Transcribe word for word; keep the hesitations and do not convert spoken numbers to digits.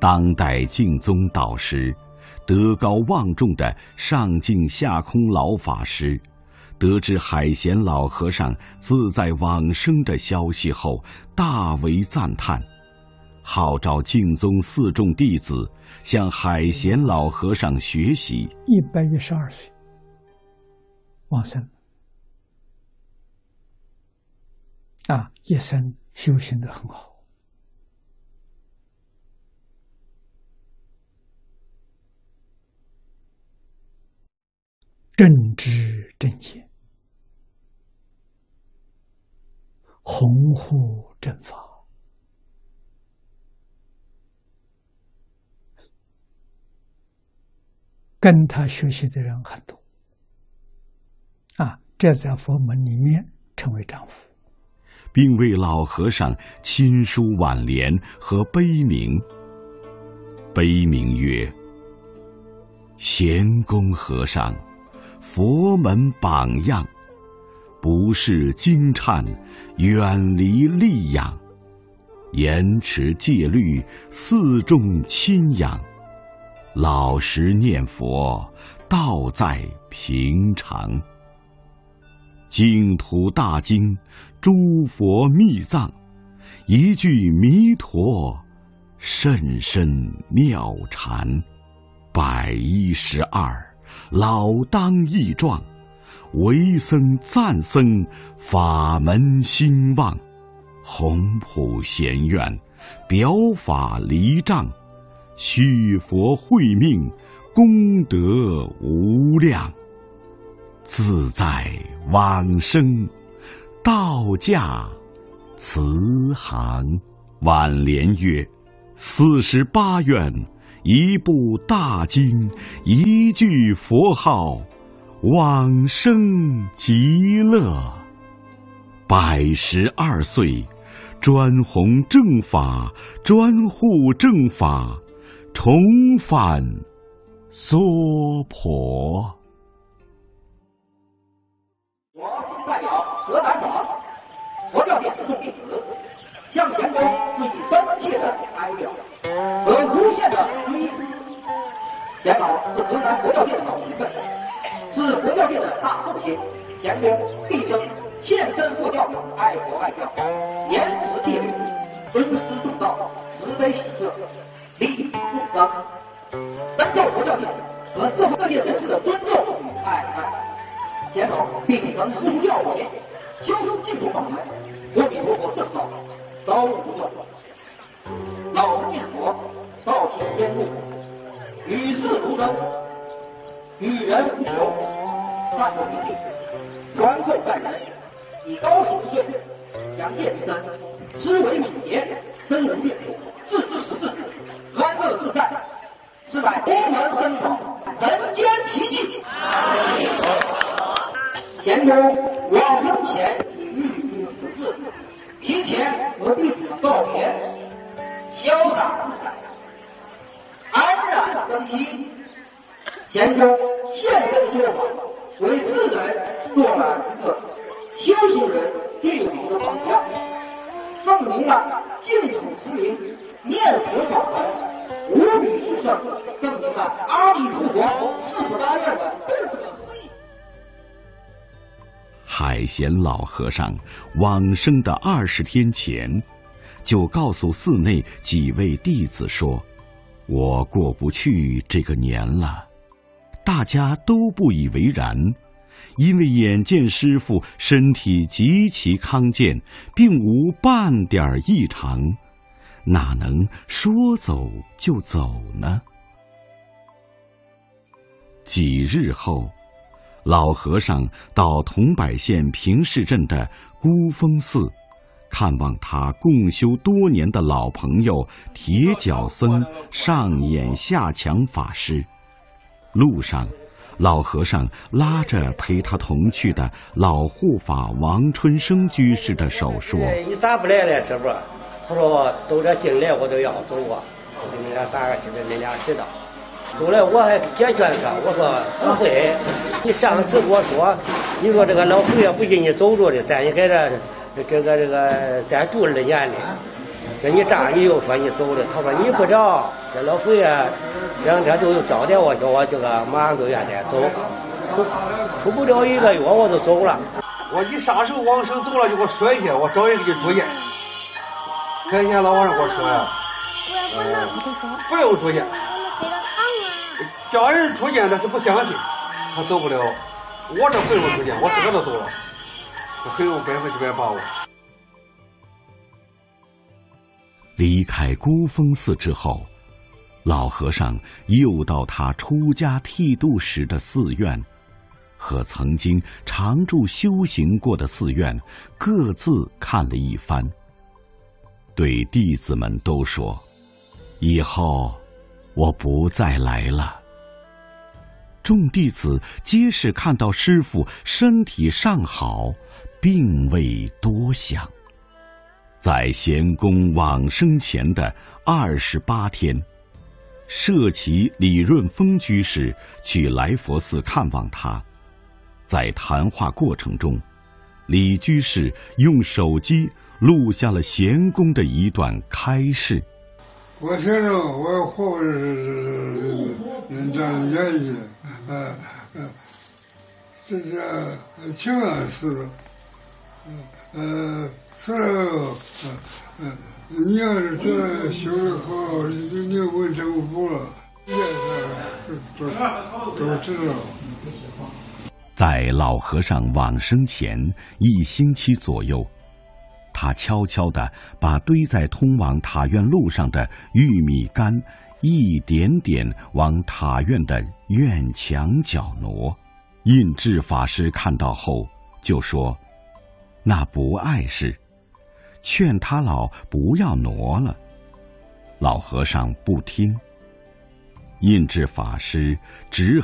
当代净宗导师，德高望重的上净下空老法师，得知海贤老和尚自在往生的消息后，大为赞叹，号召净宗四众弟子向海贤老和尚学习。 一百一十二岁往生啊，一生修行得很好。正知正见，弘护正法，跟他学习的人很多啊，这在佛门里面称为丈夫， 并为老和尚亲书挽联和碑铭。碑铭曰：贤公和尚，佛门榜样，不是金忏，远离戾养，严持戒律，四众亲仰，老实念佛，道在平常。净土大经，诸佛密藏，一句弥陀，甚深妙禅。百一十二，老当益壮，为僧赞僧，法门兴旺。宏普贤愿，表法离障，续佛慧命，功德无量。自在往生，道驾慈航。挽联曰：四十八愿，一部大经，一句佛号，往生极乐。百十二岁，专弘正法，专护正法，重返娑婆。 我今代表河南省佛教界四众弟子，向贤公致以深切的哀悼和无限的追思。贤老是河南佛教界的老前辈，是佛教界的大寿星。贤公毕生献身佛教，爱国爱教，严持戒律，尊师重道，慈悲喜舍，利益众生，深受佛教界和社会各界人士的尊重与爱戴。贤老秉承师徒教诲，修持净土法门，阿弥陀佛圣道，刀不断，老实念佛，道听天路，与世如真，与人无求，淡泊名利，宽厚待人，以高品之税，扬业之身，思维敏捷，深入阅读，自知识智，安乐自在，是乃佛门僧道人间奇迹。贤公往生前已预知时至，提前和弟子们告别，潇洒自在，安然生息。贤公现身说法，为世人做了一个修行人最有名的榜样，证明了净土之名，念佛法门无比殊胜，证明了阿弥陀佛四十八愿的不可思议。 海贤老和尚往生的二十天前，就告诉寺内几位弟子说：“我过不去这个年了。”大家都不以为然，因为眼见师父身体极其康健，并无半点异常，哪能说走就走呢？几日后，老和尚到桐柏县平市镇的孤峰寺，看望他共修多年的老朋友铁脚僧上演下强法师。路上，老和尚拉着陪他同去的老护法王春生居士的手说：“ 你咋不来了，师傅？”他说：“都这进来我都要走啊，我给你俩打个知道，你俩知道。”后来我还解劝他，我说不会，你上次跟我说，你说这个老佛爷不给你走着的，咱也在这这个这个咱住二年的， 这你这样你又说你走了，他说你不着，这老佛爷这两天就又交代我，叫我这个马上就愿得走，出不了一个月我就走了。 我你啥时候往生走了就给我说一下，我找人给你住院。前天老和尚给我说呀，呃，不用住院，家人住院他是不相信，他走不了。我这不用住院，我自个都走了，我很有百分之百把握。 离开孤峰寺之后，老和尚又到他出家剃度时的寺院，和曾经常住修行过的寺院各自看了一番，对弟子们都说：“以后我不再来了。”众弟子皆是看到师父身体尚好，并未多想。在贤公往生前的二十八天，舍其李润峰居士去来佛寺看望他。在谈话过程中，李居士用手机录下了贤公的一段开示。 我先生，我活着是人家的原因，呃呃，这是清安寺，呃，是呃呃，你要是觉得修得好，你你问政府了，也是都都知道。 在老和尚往生前一星期左右，他悄悄地把堆在通往塔院路上的玉米杆一点点往塔院的院墙角挪。印智法师看到后就说：“那不碍事，劝他老不要挪了。”老和尚不听，印智法师只